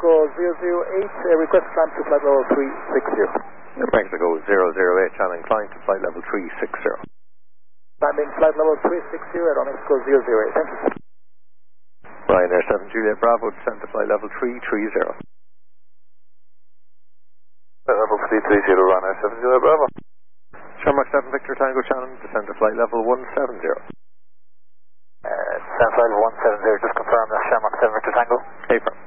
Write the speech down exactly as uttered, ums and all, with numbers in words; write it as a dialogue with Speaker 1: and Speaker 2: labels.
Speaker 1: Mexico zero zero eight, uh, request climb to flight level three six zero.
Speaker 2: Mexico zero zero eight, channel inclined to flight level three six zero.
Speaker 1: Climbing flight level three six zero at Mexico zero zero eight, thank you.
Speaker 2: Ryanair seven Juliet Bravo, descend to flight level three three zero.
Speaker 3: Flight level three three zero, Ryanair seven Juliet Bravo.
Speaker 2: Shamrock seven Victor Tango Shannon, descend to flight level one seven zero.
Speaker 3: Uh, descend flight level one seven zero, just confirm that Shamrock seven Victor Tango.
Speaker 2: Affirm.